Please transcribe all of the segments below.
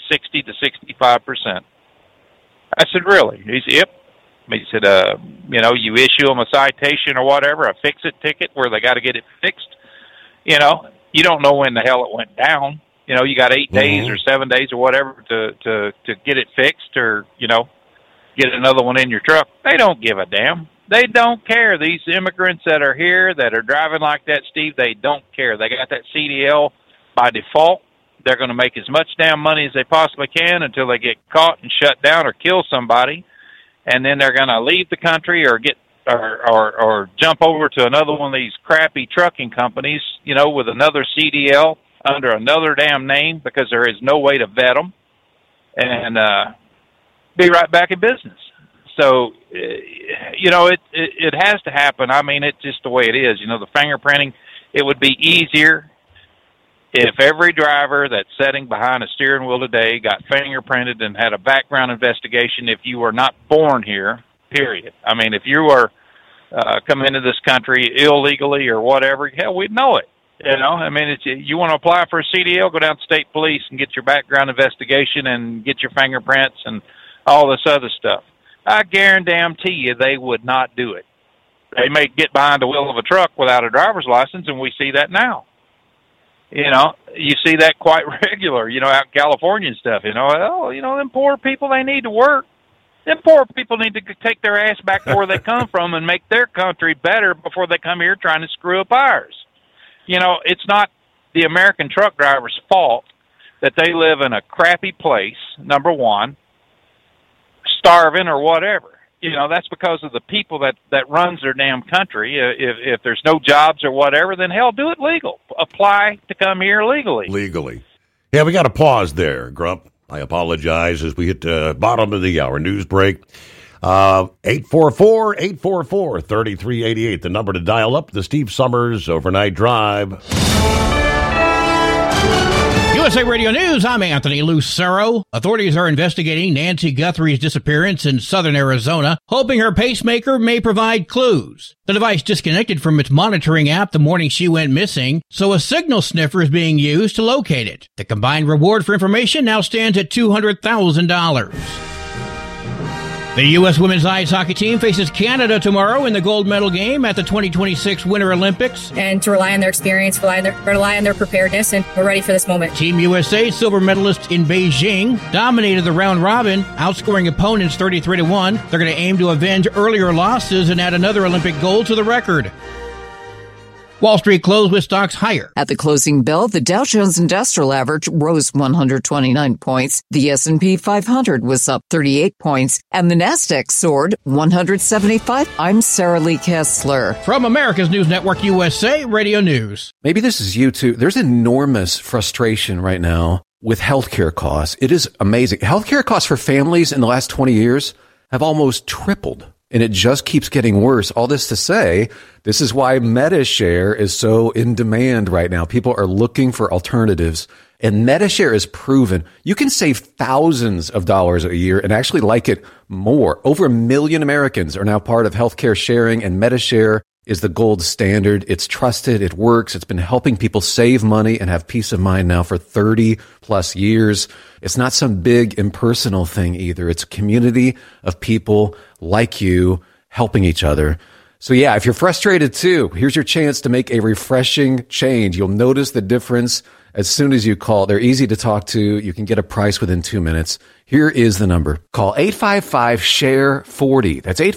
60 to 65%. I said, really? He said, yep. He said, you issue them a citation or whatever, a fix-it ticket where they got to get it fixed. You don't know when the hell it went down. You got 8 days or 7 days or whatever to get it fixed or, get another one in your truck. They don't give a damn. They don't care. These immigrants that are here that are driving like that, Steve, they don't care. They got that CDL by default. They're going to make as much damn money as they possibly can until they get caught and shut down or kill somebody. And then they're going to leave the country or or jump over to another one of these crappy trucking companies, with another CDL under another damn name because there is no way to vet them and be right back in business. So, it has to happen. I mean, it's just the way it is. The fingerprinting, it would be easier if every driver that's sitting behind a steering wheel today got fingerprinted and had a background investigation if you were not born here, period. I mean, if you were come into this country illegally or whatever, hell, we'd know it. I mean, you want to apply for a CDL, go down to state police and get your background investigation and get your fingerprints and all this other stuff. I guarantee you they would not do it. They may get behind the wheel of a truck without a driver's license, and we see that now. You see that quite regular, out in California and stuff. Them poor people, they need to work. Them poor people need to take their ass back to where they come from and make their country better before they come here trying to screw up ours. It's not the American truck driver's fault that they live in a crappy place, number one, starving or whatever. That's because of the people that runs their damn country. If there's no jobs or whatever, then hell, do it legal. Apply to come here legally. Legally. Yeah, we got to pause there, Grump. I apologize as we hit the bottom of the hour. News break. 844-844-3388. The number to dial up. The Steve Summers Overnight Drive. USA Radio News, I'm Anthony Lucero. Authorities are investigating Nancy Guthrie's disappearance in southern Arizona, hoping her pacemaker may provide clues. The device disconnected from its monitoring app the morning she went missing, so a signal sniffer is being used to locate it. The combined reward for information now stands at $200,000. The U.S. women's ice hockey team faces Canada tomorrow in the gold medal game at the 2026 Winter Olympics. And to rely on their experience, rely on their preparedness, and we're ready for this moment. Team USA, silver medalist in Beijing, dominated the round robin, outscoring opponents 33-1. They're going to aim to avenge earlier losses and add another Olympic gold to the record. Wall Street closed with stocks higher. At the closing bell, the Dow Jones Industrial Average rose 129 points. The S&P 500 was up 38 points, and the Nasdaq soared 175. I'm Sarah Lee Kessler. From America's News Network USA Radio News. Maybe this is you too. There's enormous frustration right now with healthcare costs. It is amazing. Healthcare costs for families in the last 20 years have almost tripled. And it just keeps getting worse. All this to say, this is why MediShare is so in demand right now. People are looking for alternatives. And MediShare is proven you can save thousands of dollars a year and actually like it more. Over 1 million Americans are now part of healthcare sharing, and MediShare is the gold standard. It's trusted. It works. It's been helping people save money and have peace of mind now for 30 plus years. It's not some big impersonal thing either. It's a community of people like you helping each other. So yeah, if you're frustrated too, here's your chance to make a refreshing change. You'll notice the difference as soon as you call. They're easy to talk to. You can get a price within 2 minutes. Here is the number. Call 855-SHARE-40. That's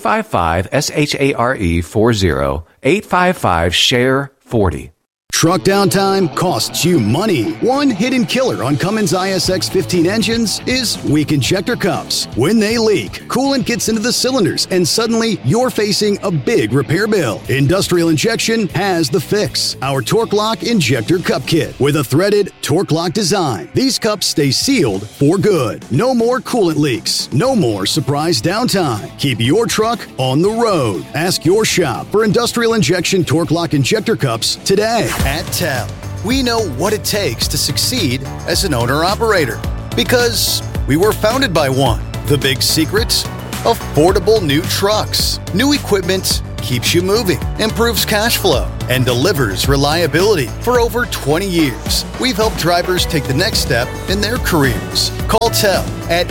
855-SHARE-40. 855-SHARE-40. Truck downtime costs you money. One hidden killer on Cummins ISX 15 engines is weak injector cups. When they leak, coolant gets into the cylinders and suddenly you're facing a big repair bill. Industrial Injection has the fix. Our Torque Lock Injector Cup Kit with a threaded Torque Lock design. These cups stay sealed for good. No more coolant leaks. No more surprise downtime. Keep your truck on the road. Ask your shop for Industrial Injection Torque Lock Injector Cups today. At TEL, we know what it takes to succeed as an owner-operator because we were founded by one. The big secret? Affordable new trucks, new equipment, keeps you moving, improves cash flow, and delivers reliability. For over 20 years, we've helped drivers take the next step in their careers. Call TEL at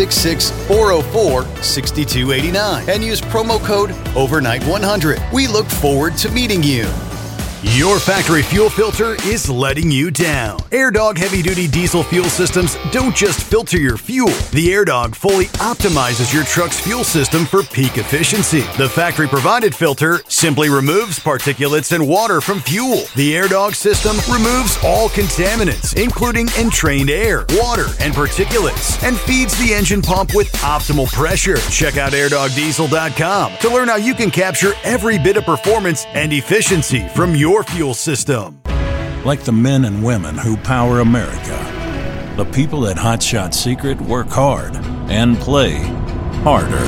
866-404-6289 and use promo code OVERNIGHT100. We look forward to meeting you. Your factory fuel filter is letting you down. AirDog heavy-duty diesel fuel systems don't just filter your fuel. The AirDog fully optimizes your truck's fuel system for peak efficiency. The factory-provided filter simply removes particulates and water from fuel. The AirDog system removes all contaminants, including entrained air, water, and particulates, and feeds the engine pump with optimal pressure. Check out airdogdiesel.com to learn how you can capture every bit of performance and efficiency from your fuel system. Like the men and women who power America, the people at Hot Shot Secret work hard and play harder.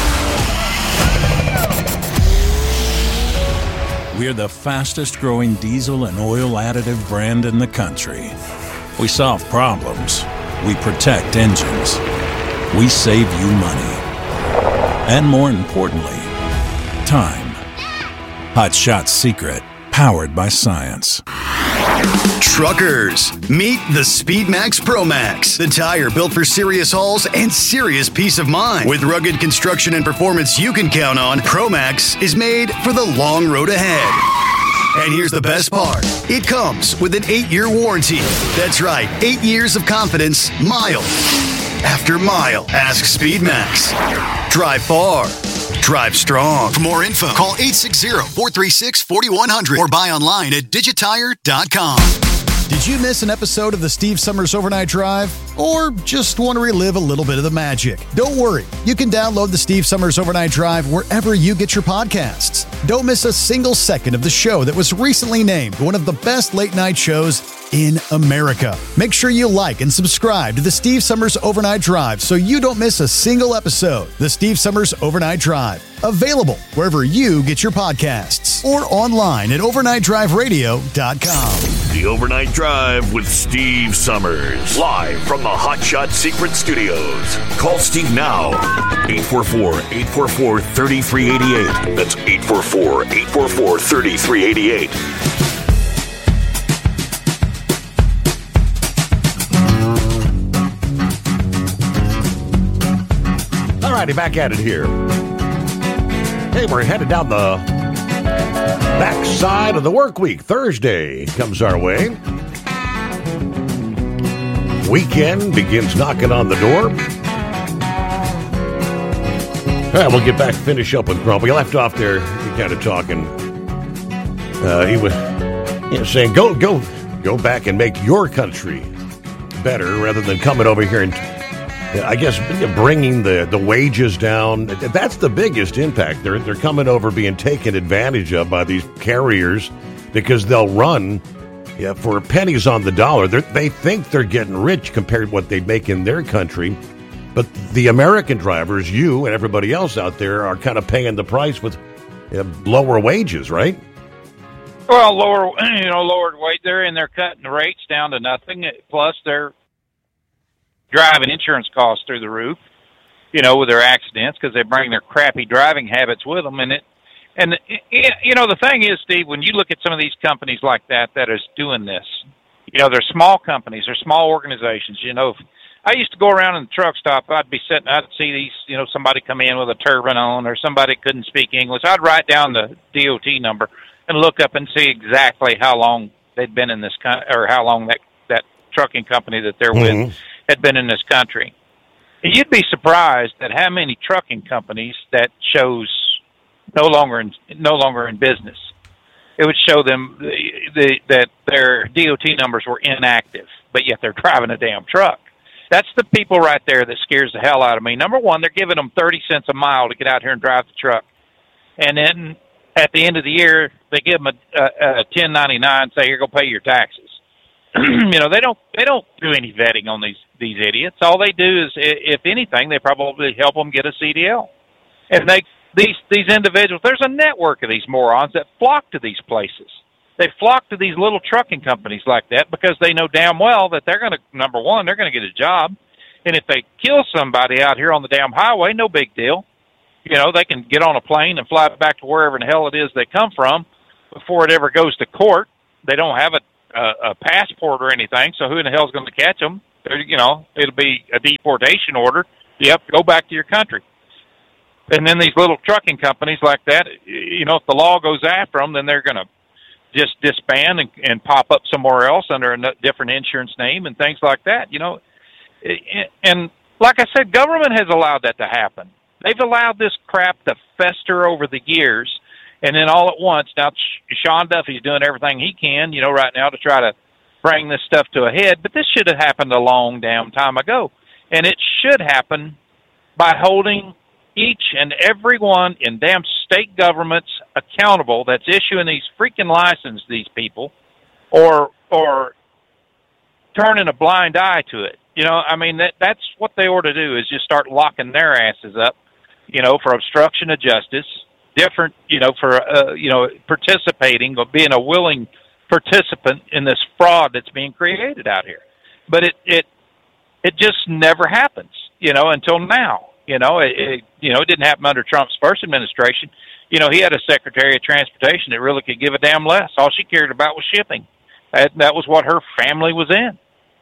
We're the fastest growing diesel and oil additive brand in the country. We solve problems. We protect engines. We save you money. And more importantly, time. Hot Shot Secret. Powered by science. Truckers, meet the SpeedMax Pro Max, the tire built for serious hauls and serious peace of mind. With rugged construction and performance you can count on, Pro Max is made for the long road ahead. And here's the best part. It comes with an 8-year warranty. That's right, 8 years of confidence, mile after mile. Ask SpeedMax. Drive far. Drive strong. For more info, call 860-436-4100 or buy online at digitire.com. Did you miss an episode of the Steve Summers Overnight Drive? Or just want to relive a little bit of the magic? Don't worry. You can download the Steve Summers Overnight Drive wherever you get your podcasts. Don't miss a single second of the show that was recently named one of the best late night shows in America. Make sure you like and subscribe to the Steve Summers Overnight Drive so you don't miss a single episode. The Steve Summers Overnight Drive. Available wherever you get your podcasts or online at overnightdriveradio.com. The Overnight Drive with Steve Summers. Live from the Hot Shot Secret Studios. Call Steve now. 844-844-3388. That's 844-844-3388. Alrighty, back at it here. Hey, we're headed down the backside of the work week. Thursday comes our way. Weekend begins knocking on the door. All right, we'll get back, finish up with Grump. We left off there, kind of talking. He was saying, go back and make your country better rather than coming over here and, I guess, bringing the wages down. That's the biggest impact. They're coming over being taken advantage of by these carriers because they'll run for pennies on the dollar. They think they're getting rich compared to what they make in their country. But the American drivers, you and everybody else out there, are kind of paying the price with lower wages, right? Well, lowered wage there, and they're cutting the rates down to nothing. Plus, they're driving insurance costs through the roof, with their accidents because they bring their crappy driving habits with them. The thing is, Steve, when you look at some of these companies like that is doing this, they're small companies, they're small organizations. I used to go around in the truck stop. I'd see these, somebody come in with a turban on, or somebody couldn't speak English. I'd write down the DOT number and look up and see exactly how long they'd been in this or how long that trucking company that they're with had been in this country. And you'd be surprised at how many trucking companies that shows no longer in business. It would show them that their DOT numbers were inactive, but yet they're driving a damn truck. That's the people right there that scares the hell out of me. Number one, they're giving them 30 cents a mile to get out here and drive the truck. And then at the end of the year, they give them a 1099, say, here, go pay your taxes. They don't do any vetting on these idiots. All they do is, if anything, they probably help them get a CDL. And these individuals, there's a network of these morons that flock to these places. They flock to these little trucking companies like that because they know damn well that they're going to, number one, they're going to get a job. And if they kill somebody out here on the damn highway, no big deal. They can get on a plane and fly back to wherever in the hell it is they come from before it ever goes to court. They don't have a passport or anything, so who in the hell is going to catch them? It'll be a deportation order. You have to go back to your country. And then these little trucking companies like that, if the law goes after them, then they're going to just disband and pop up somewhere else under a different insurance name and things like that, And like I said, government has allowed that to happen. They've allowed this crap to fester over the years, and then all at once, now Sean Duffy's doing everything he can, right now to try to bring this stuff to a head, but this should have happened a long damn time ago. And it should happen by holding each and every one in damn state governments accountable that's issuing these freaking licenses, these people, or turning a blind eye to it. That's what they ought to do, is just start locking their asses up, for obstruction of justice, different, for, participating or being a willing participant in this fraud that's being created out here. But it just never happens, until now. It didn't happen under Trump's first administration. He had a Secretary of Transportation that really could give a damn less. All she cared about was shipping. That was what her family was in.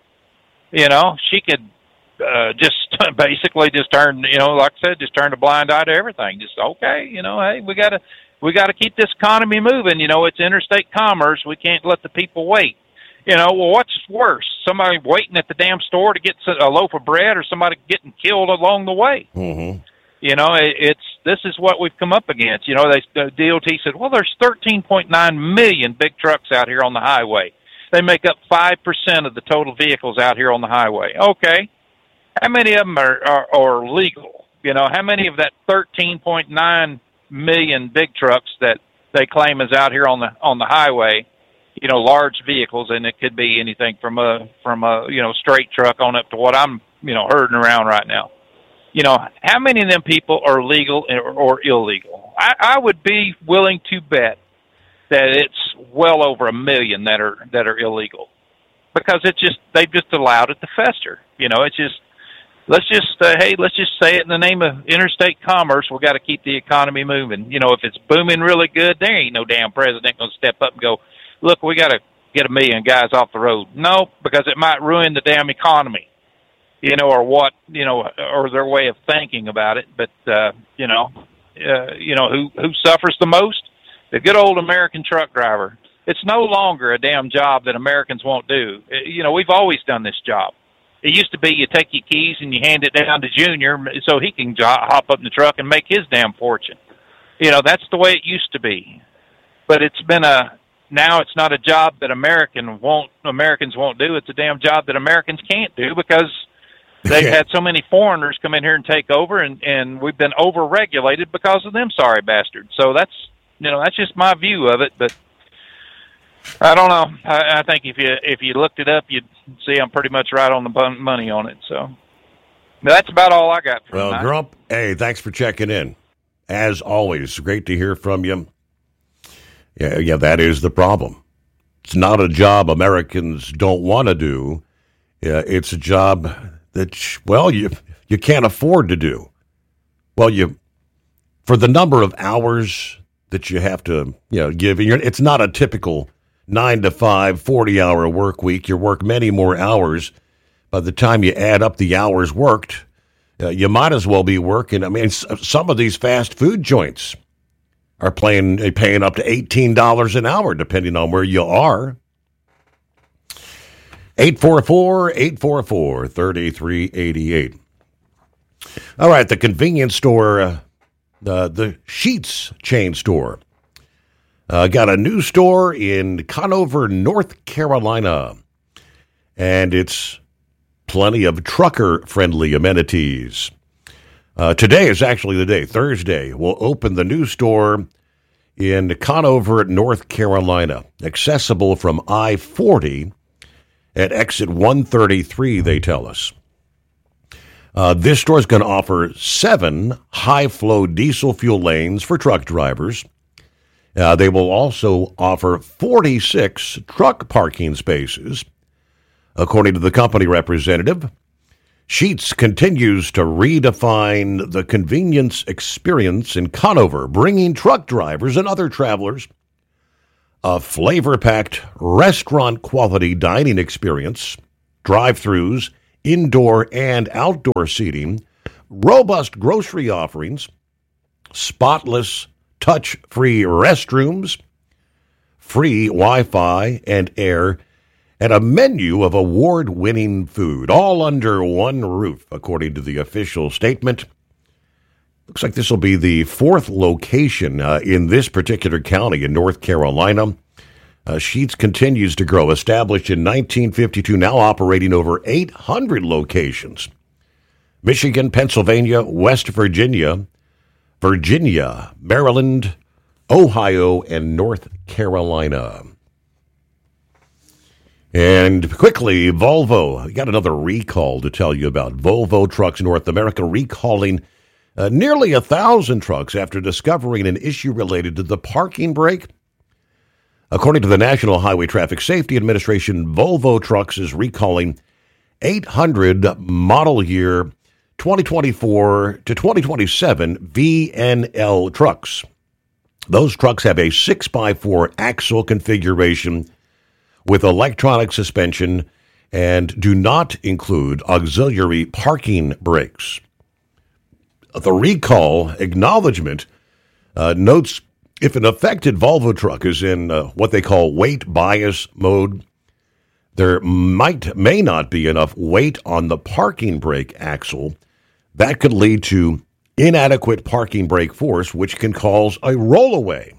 She could just basically just turn, like I said, just turn a blind eye to everything. Just, okay, hey, we gotta keep this economy moving. It's interstate commerce. We can't let the people wait. Well, what's worse? Somebody waiting at the damn store to get a loaf of bread, or somebody getting killed along the way? Mm-hmm. This is what we've come up against. The DOT said, well, there's 13.9 million big trucks out here on the highway. They make up 5% of the total vehicles out here on the highway. Okay. How many of them are legal? How many of that 13.9 million big trucks that they claim is out here on the highway, large vehicles, and it could be anything from a straight truck on up to what I'm, herding around right now. How many of them people are legal or illegal? I would be willing to bet that it's well over 1 million that are illegal, because they've just allowed it to fester. Let's just say it in the name of interstate commerce. We got to keep the economy moving. If it's booming really good, there ain't no damn president going to step up and go, look, we got to get 1 million guys off the road. No, because it might ruin the damn economy, or what, or their way of thinking about it. But, who suffers the most? The good old American truck driver. It's no longer a damn job that Americans won't do. We've always done this job. It used to be you take your keys and you hand it down to Junior so he can hop up in the truck and make his damn fortune. That's the way it used to be. But now it's not a job that Americans won't do. It's a damn job that Americans can't do, because they've had so many foreigners come in here and take over, and we've been over-regulated because of them sorry bastards. So that's just my view of it, but I don't know. I think if you looked it up, you'd see I'm pretty much right on the money on it. So that's about all I got for tonight. Grump, hey, thanks for checking in. As always, great to hear from you. Yeah, that is the problem. It's not a job Americans don't want to do. It's a job that, you can't afford to do. Well, for the number of hours that you have to, give, it's not a typical 9 to 5, 40-hour work week. You work many more hours. By the time you add up the hours worked, you might as well be working. I mean, some of these fast food joints are paying up to $18 an hour, depending on where you are. 844-3388. All right, the convenience store, the Sheetz chain store, got a new store in Conover, North Carolina, and it's plenty of trucker-friendly amenities. Today is actually the day. Thursday, we'll open the new store in Conover, North Carolina, accessible from I-40 at exit 133, they tell us. This store is going to offer 7 high-flow diesel fuel lanes for truck drivers. They will also offer 46 truck parking spaces. According to the company representative, Sheetz continues to redefine the convenience experience in Conover, bringing truck drivers and other travelers a flavor-packed, restaurant-quality dining experience, drive-thrus, indoor and outdoor seating, robust grocery offerings, spotless, touch-free restrooms, free Wi-Fi and air, and a menu of award-winning food, all under one roof, according to the official statement. Looks like this will be the fourth location in this particular county in North Carolina. Sheetz continues to grow, established in 1952, now operating over 800 locations. Michigan, Pennsylvania, West Virginia, Maryland, Ohio, and North Carolina. And quickly, Volvo. We got another recall to tell you about. Volvo Trucks North America recalling nearly 1,000 trucks after discovering an issue related to the parking brake. According to the National Highway Traffic Safety Administration, Volvo Trucks is recalling 800 model year 2024 to 2027 VNL trucks. Those trucks have a 6x4 axle configuration with electronic suspension and do not include auxiliary parking brakes. The recall acknowledgement notes if an affected Volvo truck is in what they call weight bias mode, there may not be enough weight on the parking brake axle. That could lead to inadequate parking brake force, which can cause a rollaway.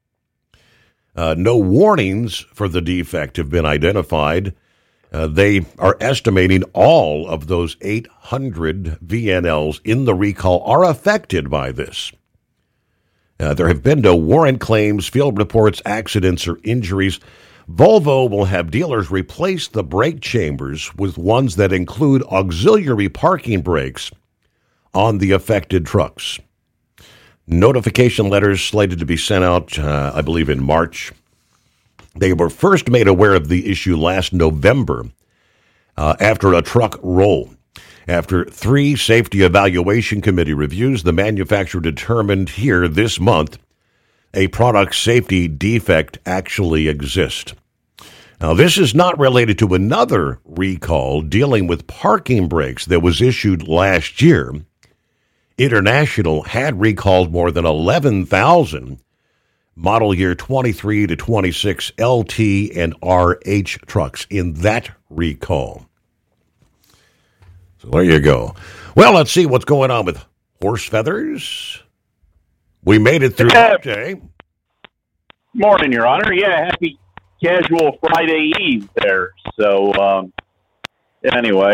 No warnings for the defect have been identified. They are estimating all of those 800 VNLs in the recall are affected by this. There have been no warrant claims, field reports, accidents, or injuries. Volvo will have dealers replace the brake chambers with ones that include auxiliary parking brakes on the affected trucks. Notification letters slated to be sent out, I believe, in March. They were first made aware of the issue last November after a truck roll. After 3 safety evaluation committee reviews, the manufacturer determined here this month a product safety defect actually exists. Now, this is not related to another recall dealing with parking brakes that was issued last year. International had recalled more than 11,000 model year 23 to 26 LT and RH trucks in that recall. So there you go. Well, let's see what's going on with horse feathers. We made it through today. Morning, Your Honor. Yeah, happy casual Friday Eve there. So, anyway,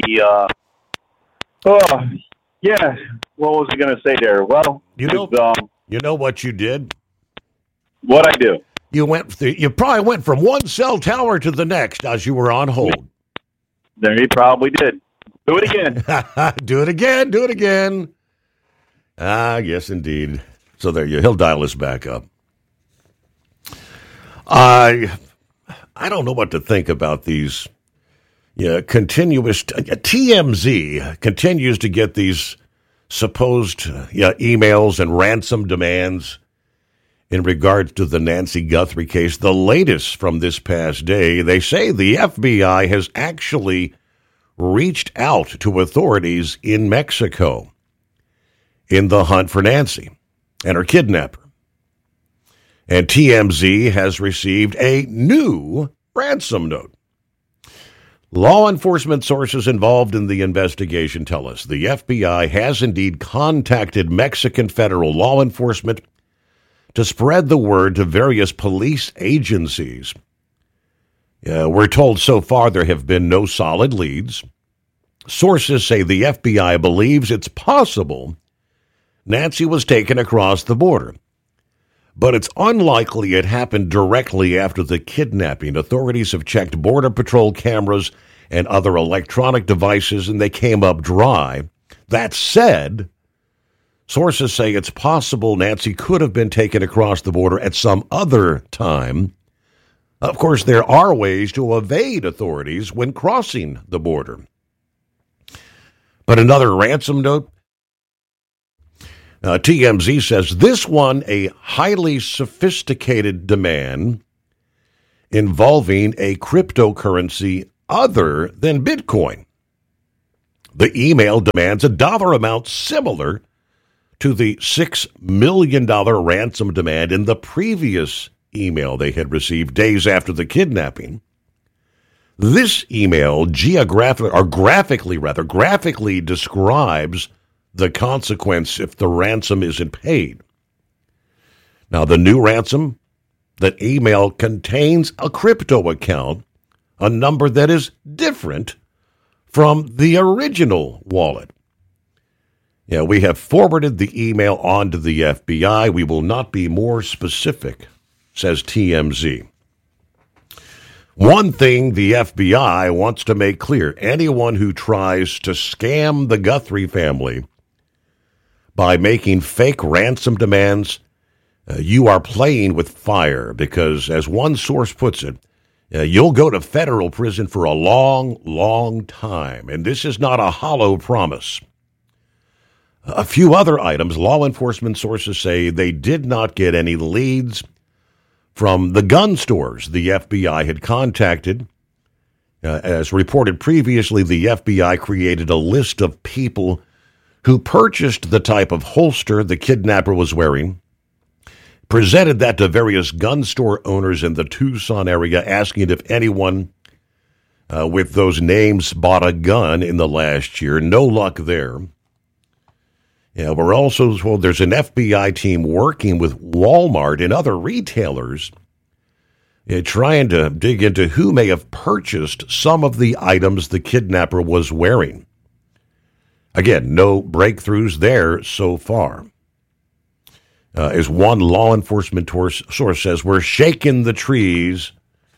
what was I going to say there? Well, you know what you did? What I do? You probably went from one cell tower to the next as you were on hold. There you probably did. Do it again. Do it again. Yes, indeed. So there he'll dial us back up. I don't know what to think about these continuous TMZ continues to get these supposed emails and ransom demands in regards to the Nancy Guthrie case. The latest from this past day, they say the FBI has actually reached out to authorities in Mexico in the hunt for Nancy and her kidnapper. And TMZ has received a new ransom note. Law enforcement sources involved in the investigation tell us the FBI has indeed contacted Mexican federal law enforcement to spread the word to various police agencies. We're told so far there have been no solid leads. Sources say the FBI believes it's possible Nancy was taken across the border, but it's unlikely it happened directly after the kidnapping. Authorities have checked Border Patrol cameras and other electronic devices, and they came up dry. That said, sources say it's possible Nancy could have been taken across the border at some other time. Of course, there are ways to evade authorities when crossing the border. But another ransom note? TMZ says this one a highly sophisticated demand involving a cryptocurrency other than Bitcoin. The email demands a dollar amount similar to the $6 million ransom demand in the previous email they had received days after the kidnapping. This email graphically describes the consequence if the ransom isn't paid. Now, the new ransom, that email contains a crypto account, a number that is different from the original wallet. Yeah, we have forwarded the email on to the FBI. We will not be more specific, says TMZ. One thing the FBI wants to make clear, anyone who tries to scam the Guthrie family by making fake ransom demands, you are playing with fire because, as one source puts it, you'll go to federal prison for a long, long time. And this is not a hollow promise. A few other items, law enforcement sources say they did not get any leads from the gun stores the FBI had contacted. As reported previously, the FBI created a list of people who purchased the type of holster the kidnapper was wearing, presented that to various gun store owners in the Tucson area, asking if anyone with those names bought a gun in the last year. No luck there. Yeah, we're also told there's an FBI team working with Walmart and other retailers trying to dig into who may have purchased some of the items the kidnapper was wearing. Again, no breakthroughs there so far. As one law enforcement source says, we're shaking the trees,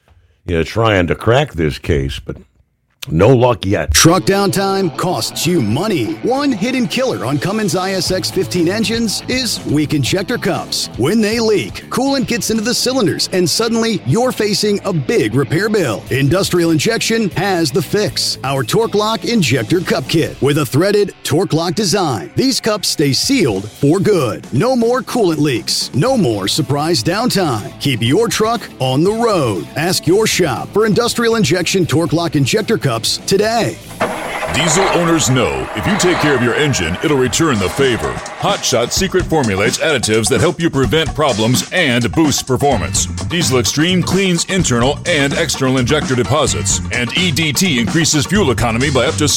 trying to crack this case, but no luck yet. Truck downtime costs you money. One hidden killer on Cummins ISX 15 engines is weak injector cups. When they leak, coolant gets into the cylinders, and suddenly you're facing a big repair bill. Industrial Injection has the fix. Our Torque Lock Injector Cup Kit with a threaded Torque Lock design. These cups stay sealed for good. No more coolant leaks. No more surprise downtime. Keep your truck on the road. Ask your shop for Industrial Injection Torque Lock Injector Cups today. Diesel owners know if you take care of your engine, it'll return the favor. Hot Shot secret formulates additives that help you prevent problems and boost performance. Diesel Extreme cleans internal and external injector deposits. And EDT increases fuel economy by up to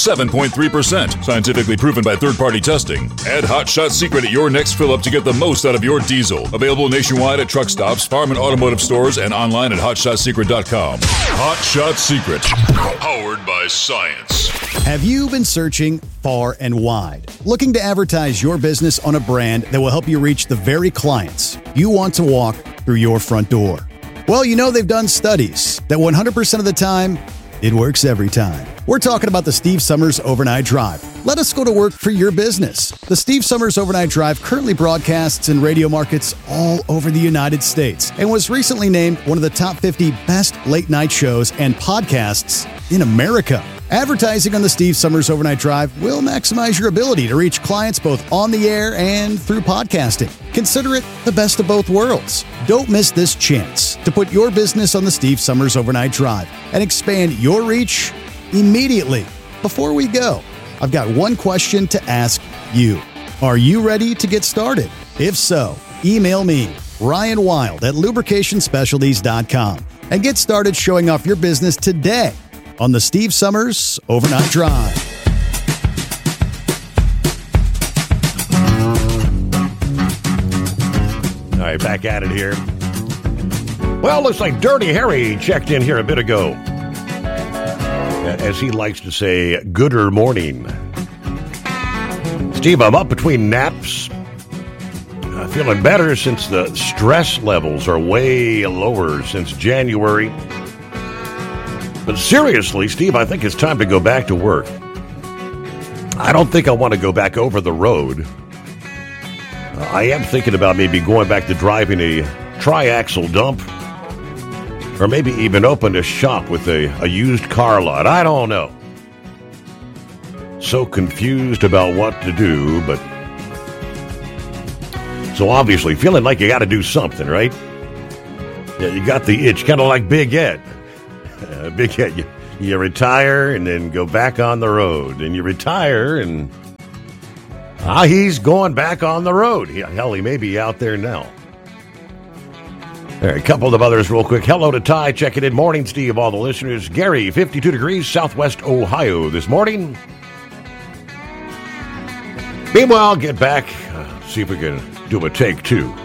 7.3%. Scientifically proven by third-party testing. Add Hot Shot secret at your next fill-up to get the most out of your diesel. Available nationwide at truck stops, farm and automotive stores, and online at hotshotsecret.com. Hot Shot Secret. Powered by science. Have you been searching far and wide, looking to advertise your business on a brand that will help you reach the very clients you want to walk through your front door? Well, they've done studies that 100% of the time, it works every time. We're talking about the Steve Summers Overnight Drive. Let us go to work for your business. The Steve Summers Overnight Drive currently broadcasts in radio markets all over the United States and was recently named one of the top 50 best late-night shows and podcasts in America. Advertising on the Steve Summers Overnight Drive will maximize your ability to reach clients both on the air and through podcasting. Consider it the best of both worlds. Don't miss this chance to put your business on the Steve Summers Overnight Drive and expand your reach immediately. Before we go, I've got one question to ask you. Are you ready to get started? If so, email me, Ryan Wild at lubricationspecialties.com, and get started showing off your business today on the Steve Summers Overnight Drive. All right, back at it here. Well, looks like Dirty Harry checked in here a bit ago. As he likes to say, gooder morning. Steve, I'm up between naps. Feeling better since the stress levels are way lower since January. But seriously, Steve, I think it's time to go back to work. I don't think I want to go back over the road. I am thinking about maybe going back to driving a tri-axle dump, or maybe even open a shop with a used car lot. I don't know. so confused about what to do, but so obviously feeling like you got to do something, right? Yeah, you got the itch, kind of like Big Ed. Big Ed, you retire and then go back on the road, and you retire and he's going back on the road. Hell, he may be out there now. All right, a couple of others real quick. Hello to Ty, checking in. Morning, Steve, all the listeners. Gary, 52 degrees, Southwest Ohio this morning. Meanwhile, get back, see if we can do a take two.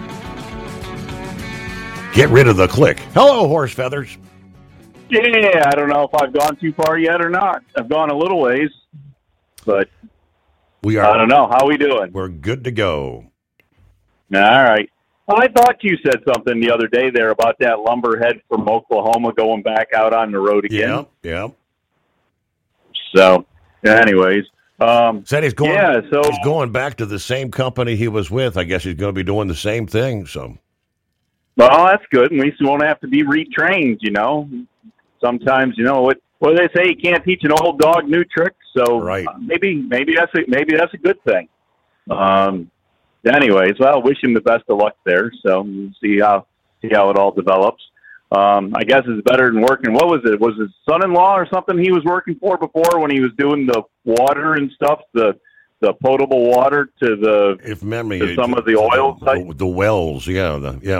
Get rid of the click. Hello, Horse Feathers. Yeah, I don't know if I've gone too far yet or not. I've gone a little ways, but we are. I don't know. How are we doing? We're good to go. All right. I thought you said something the other day there about that lumberhead from Oklahoma going back out on the road again. Yeah. So, anyways. Said he's going, he's going back to the same company he was with. I guess he's going to be doing the same thing. So, well, that's good. At least we won't have to be retrained, you know. Sometimes, you know, what do they say? You can't teach an old dog new tricks. So right. Maybe that's a good thing. Anyways, well, wish him the best of luck there. So we'll see how it all develops. I guess it's better than working. What was it? Was his son-in-law or something he was working for before when he was doing the water and stuff, the potable water to the to some of the oil sites? The wells, yeah.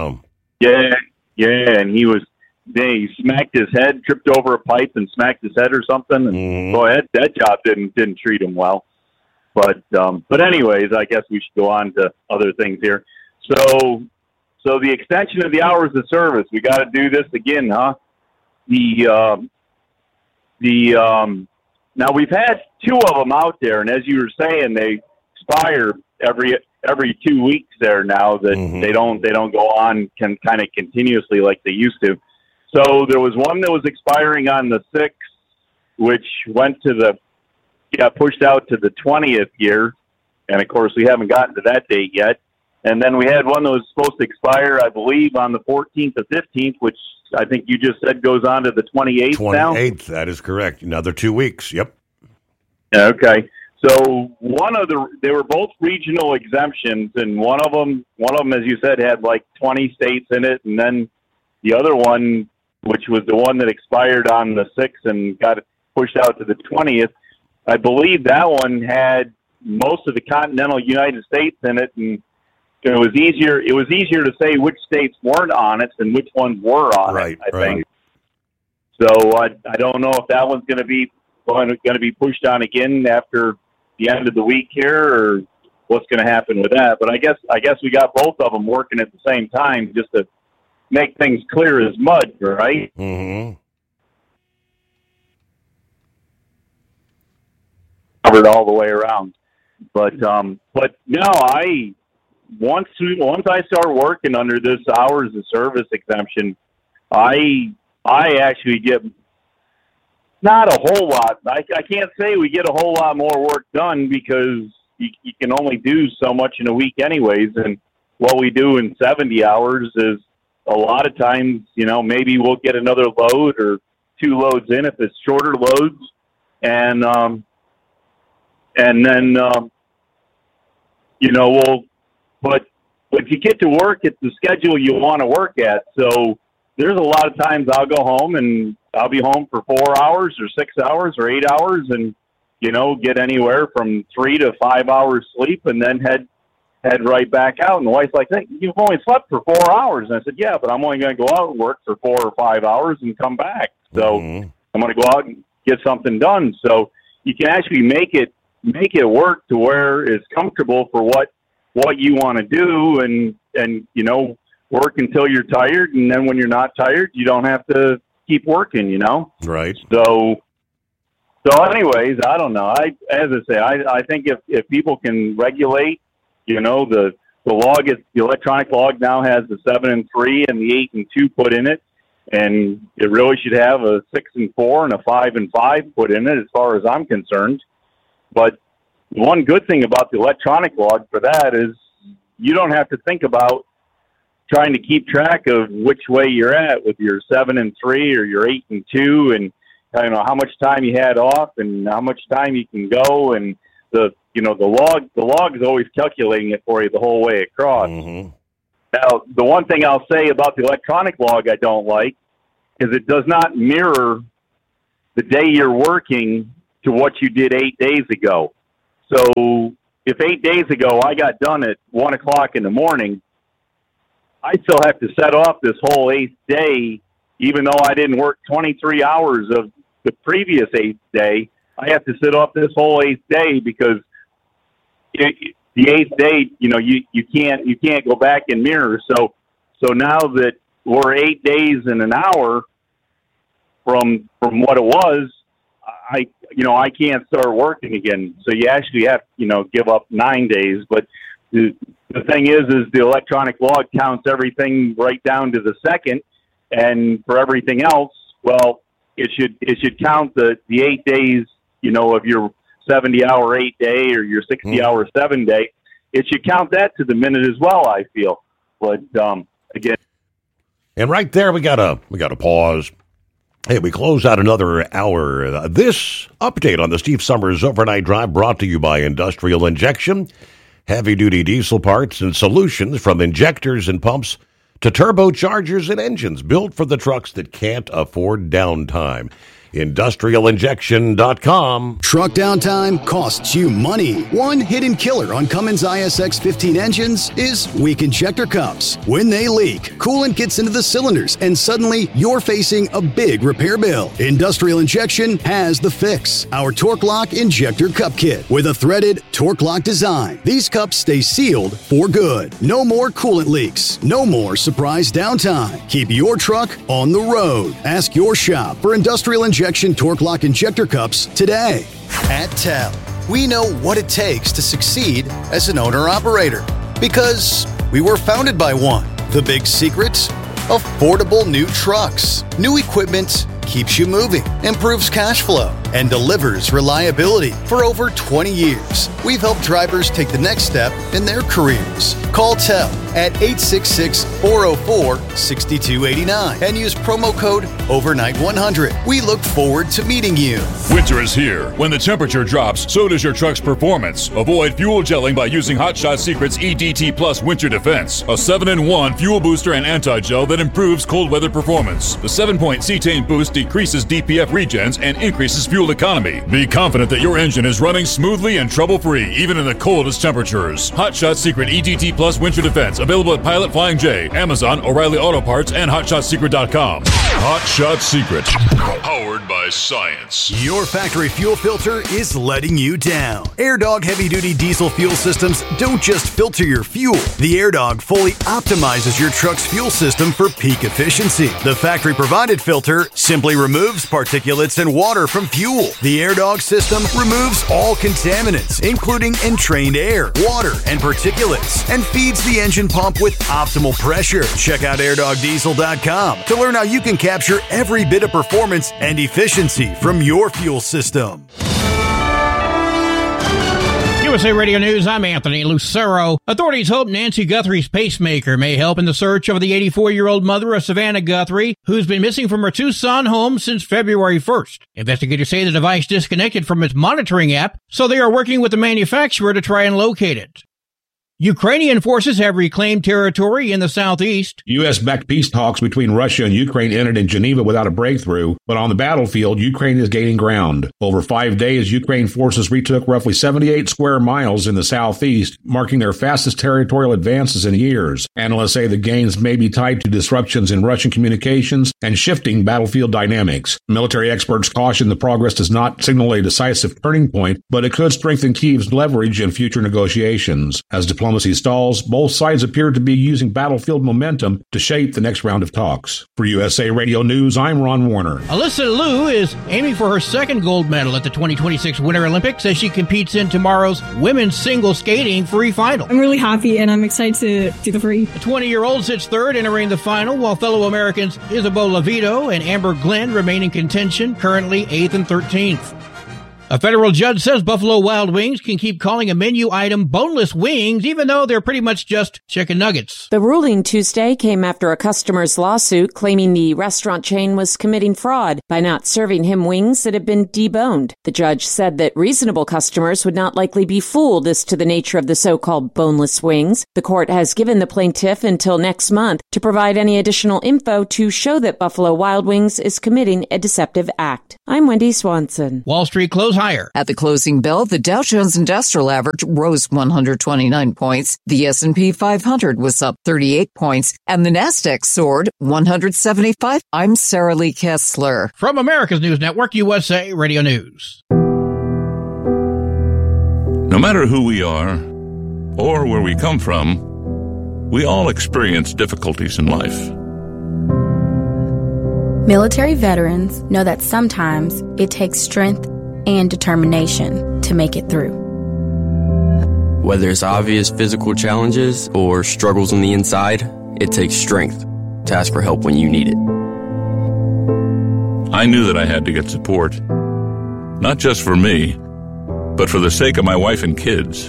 Yeah, and he smacked his head, tripped over a pipe and smacked his head or something. And boy, that job didn't treat him well. But anyways, I guess we should go on to other things here. So the extension of the hours of service, we got to do this again, huh? Now we've had two of them out there, and as you were saying, they expire every 2 weeks there now. That they don't go on kind of continuously like they used to. So there was one that was expiring on the 6th, which got pushed out to the 20th year, and of course we haven't gotten to that date yet. And then we had one that was supposed to expire, I believe, on the 14th or 15th, which I think you just said goes on to the 28th now. 28th, that is correct. Another 2 weeks, yep. Okay. So they were both regional exemptions, and one of them, as you said, had like 20 states in it, and then the other one, which was the one that expired on the 6th and got pushed out to the 20th, I believe that one had most of the continental United States in it, and it was easier to say which states weren't on it than which ones were on it, I think. So I don't know if that one's going to be pushed on again after the end of the week here, or what's going to happen with that. But I guess we got both of them working at the same time just to make things clear as mud, right? Mm-hmm. Covered all the way around. But no, once I start working under this hours of service exemption, I actually get not a whole lot. I can't say we get a whole lot more work done because you can only do so much in a week anyways. And what we do in 70 hours is a lot of times, you know, maybe we'll get another load or two loads in if it's shorter loads. And then, you know, but if you get to work at the schedule you want to work at, so there's a lot of times I'll go home and I'll be home for 4 hours or 6 hours or 8 hours and, you know, get anywhere from 3 to 5 hours sleep and then head right back out. And the wife's like, hey, you've only slept for 4 hours. And I said, yeah, but I'm only going to go out and work for 4 or 5 hours and come back. So I'm going to go out and get something done. So you can actually make it work to where it's comfortable for what you want to do and, you know, work until you're tired. And then when you're not tired, you don't have to keep working, you know? Right. So anyways, I don't know. I think if people can regulate, you know, the electronic log now has the 7 and 3 and the 8 and 2 put in it. And it really should have a 6 and 4 and a 5 and 5 put in it as far as I'm concerned. But one good thing about the electronic log for that is you don't have to think about trying to keep track of which way you're at with your 7 and 3 or your 8 and 2. And how much time you had off and how much time you can go, and the log is always calculating it for you the whole way across. Mm-hmm. Now, the one thing I'll say about the electronic log I don't like is it does not mirror the day you're working to what you did 8 days ago. So if 8 days ago I got done at 1 o'clock in the morning, I still have to set off this whole 8th day, even though I didn't work 23 hours of the previous 8th day. I have to sit off this whole 8th day because the 8th day, you can't go back and mirror. So now that we're 8 days and an hour from what it was, I can't start working again. So you actually have give up 9 days. But the thing is the electronic log counts everything right down to the second, and for everything else, well, it should count the 8 days, of your 70-hour 8 day or your 60-hour 7 day. It should count that to the minute as well, I feel. But again, and right there we gotta pause. Hey, we close out another hour. This update on the Steve Summers Overnight Drive brought to you by Industrial Injection. Heavy-duty diesel parts and solutions from injectors and pumps to turbochargers and engines built for the trucks that can't afford downtime. IndustrialInjection.com. Truck downtime costs you money. One hidden killer on Cummins ISX 15 engines is weak injector cups. When they leak, coolant gets into the cylinders and suddenly you're facing a big repair bill. Industrial Injection has the fix. Our Torque Lock Injector Cup Kit with a threaded Torque Lock design. These cups stay sealed for good. No more coolant leaks. No more surprise downtime. Keep your truck on the road. Ask your shop for Industrial Injection Torque Lock Injector Cups today. At TEL, we know what it takes to succeed as an owner-operator because we were founded by one. The big secret? Affordable new trucks. New equipment keeps you moving, improves cash flow, and delivers reliability. For over 20 years, we've helped drivers take the next step in their careers. Call TEL at 866-404-6289 and use promo code OVERNIGHT100. We look forward to meeting you. Winter is here. When the temperature drops, so does your truck's performance. Avoid fuel gelling by using Hot Shot Secret's EDT Plus Winter Defense, a 7-in-1 fuel booster and anti-gel that improves cold weather performance. The 7-point cetane boost decreases DPF regens and increases fuel economy. Be confident that your engine is running smoothly and trouble-free, even in the coldest temperatures. Hot Shot Secret EDT Plus Winter Defense, available at Pilot Flying J, Amazon, O'Reilly Auto Parts, and HotShotSecret.com. Hot Shot Secret, powered by science. Your factory fuel filter is letting you down. AirDog heavy-duty diesel fuel systems don't just filter your fuel. The AirDog fully optimizes your truck's fuel system for peak efficiency. The factory-provided filter simply removes particulates and water from fuel. The AirDog system removes all contaminants, including entrained air, water, and particulates, and feeds the engine pump with optimal pressure. Check out airdogdiesel.com to learn how you can capture every bit of performance and efficiency from your fuel system. USA Radio News, I'm Anthony Lucero. Authorities hope Nancy Guthrie's pacemaker may help in the search of the 84-year-old mother of Savannah Guthrie, who's been missing from her Tucson home since February 1st. Investigators say the device disconnected from its monitoring app, so they are working with the manufacturer to try and locate it. Ukrainian forces have reclaimed territory in the southeast. U.S.-backed peace talks between Russia and Ukraine ended in Geneva without a breakthrough, but on the battlefield, Ukraine is gaining ground. Over 5 days, Ukraine forces retook roughly 78 square miles in the southeast, marking their fastest territorial advances in years. Analysts say the gains may be tied to disruptions in Russian communications and shifting battlefield dynamics. Military experts caution the progress does not signal a decisive turning point, but it could strengthen Kyiv's leverage in future negotiations. As diplomacy stalls, both sides appear to be using battlefield momentum to shape the next round of talks. For USA Radio News, I'm Ron Warner. Alyssa Liu is aiming for her second gold medal at the 2026 Winter Olympics as she competes in tomorrow's women's single skating free final. I'm really happy and I'm excited to do the free. The 20-year-old sits third, entering the final, while fellow Americans Isabeau Levito and Amber Glenn remain in contention, currently 8th and 13th. A federal judge says Buffalo Wild Wings can keep calling a menu item boneless wings, even though they're pretty much just chicken nuggets. The ruling Tuesday came after a customer's lawsuit claiming the restaurant chain was committing fraud by not serving him wings that had been deboned. The judge said that reasonable customers would not likely be fooled as to the nature of the so-called boneless wings. The court has given the plaintiff until next month to provide any additional info to show that Buffalo Wild Wings is committing a deceptive act. I'm Wendy Swanson. Wall Street closed higher. At the closing bell, the Dow Jones Industrial Average rose 129 points. The S&P 500 was up 38 points, and the Nasdaq soared 175. I'm Sarah Lee Kessler. From America's News Network, USA Radio News. No matter who we are or where we come from, we all experience difficulties in life. Military veterans know that sometimes it takes strength and determination to make it through. Whether it's obvious physical challenges or struggles on the inside, it takes strength to ask for help when you need it. I knew that I had to get support, not just for me, but for the sake of my wife and kids.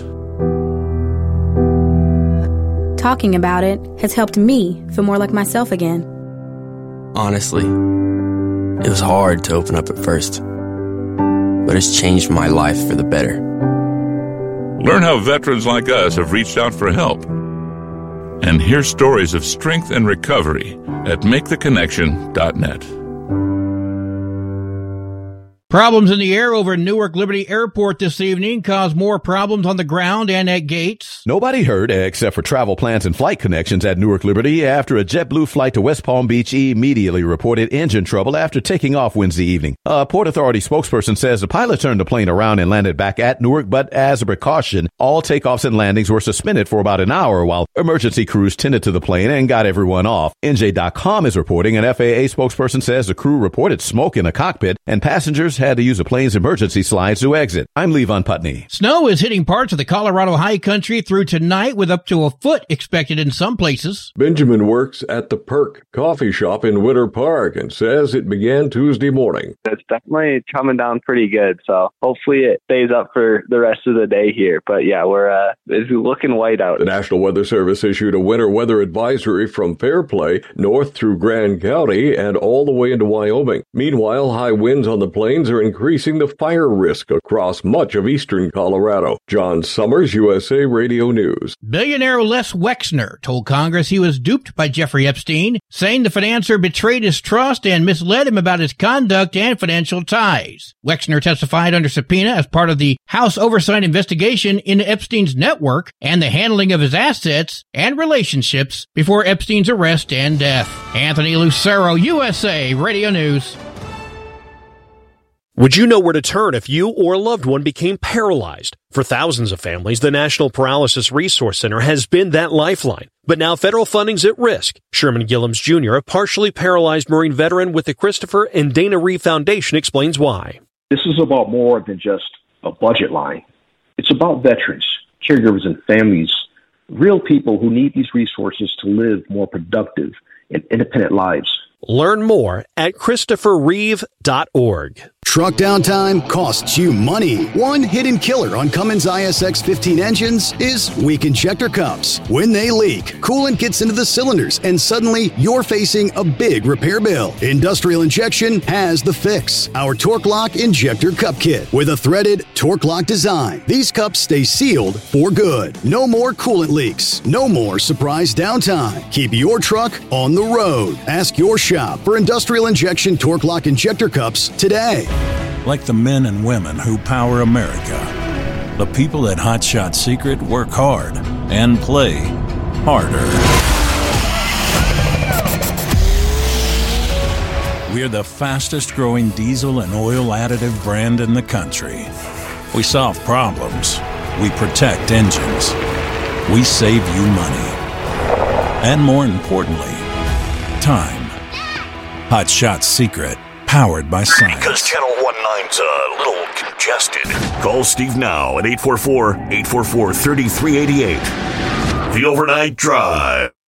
Talking about it has helped me feel more like myself again. Honestly, it was hard to open up at first, but it's changed my life for the better. Learn how veterans like us have reached out for help, and hear stories of strength and recovery at MakeTheConnection.net. Problems in the air over Newark Liberty Airport this evening caused more problems on the ground and at gates. Nobody hurt except for travel plans and flight connections at Newark Liberty after a JetBlue flight to West Palm Beach immediately reported engine trouble after taking off Wednesday evening. A Port Authority spokesperson says the pilot turned the plane around and landed back at Newark, but as a precaution, all takeoffs and landings were suspended for about an hour while emergency crews tended to the plane and got everyone off. NJ.com is reporting an FAA spokesperson says the crew reported smoke in the cockpit and passengers had to use the plane's emergency slides to exit. I'm Levon Putney. Snow is hitting parts of the Colorado High Country through tonight with up to a foot expected in some places. Benjamin works at the Perk Coffee Shop in Winter Park and says it began Tuesday morning. It's definitely coming down pretty good, so hopefully it stays up for the rest of the day here. But yeah, it's looking white out. The National Weather Service issued a winter weather advisory from Fairplay north through Grand County and all the way into Wyoming. Meanwhile, high winds on the plains are increasing the fire risk across much of eastern Colorado. John Summers, USA Radio News. Billionaire Les Wexner told Congress he was duped by Jeffrey Epstein, saying the financier betrayed his trust and misled him about his conduct and financial ties. Wexner testified under subpoena as part of the House oversight investigation into Epstein's network and the handling of his assets and relationships before Epstein's arrest and death. Anthony Lucero, USA Radio News. Would you know where to turn if you or a loved one became paralyzed? For thousands of families, the National Paralysis Resource Center has been that lifeline. But now federal funding's at risk. Sherman Gillums Jr., a partially paralyzed Marine veteran with the Christopher and Dana Reeve Foundation, explains why. This is about more than just a budget line. It's about veterans, caregivers, and families, real people who need these resources to live more productive and independent lives. Learn more at ChristopherReeve.org. Truck downtime costs you money. One hidden killer on Cummins ISX 15 engines is weak injector cups. When they leak, coolant gets into the cylinders and suddenly you're facing a big repair bill. Industrial Injection has the fix. Our Torque Lock Injector Cup Kit with a threaded Torque Lock design. These cups stay sealed for good. No more coolant leaks. No more surprise downtime. Keep your truck on the road. Ask your shop for Industrial Injection Torque Lock Injector Cups today. Like the men and women who power America, the people at Hot Shot Secret work hard and play harder. We're the fastest growing diesel and oil additive brand in the country. We solve problems. We protect engines. We save you money. And more importantly, time. Hot Shot Secret, powered by science. Because Channel 19's a little congested. Call Steve now at 844-844-3388. The Overnight Drive.